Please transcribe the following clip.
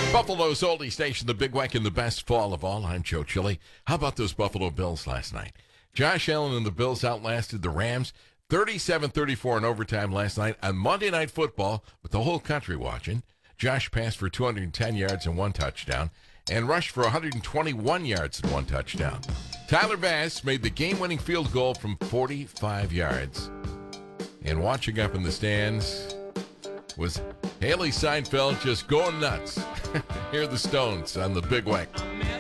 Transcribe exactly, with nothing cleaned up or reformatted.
Buffalo's oldie station, the Big Weck and the best fall of all. I'm Joe Chili. How about those Buffalo Bills last night? Josh Allen and the Bills outlasted the Rams thirty-seven thirty-four in overtime last night on Monday Night Football with the whole country watching. Josh passed for two hundred ten yards and one touchdown and rushed for one hundred twenty-one yards and one touchdown. Tyler Bass made the game-winning field goal from forty-five yards. And watching up in the stands was Haley Seinfeld just going nuts. Hear the Stones on the Big Weck.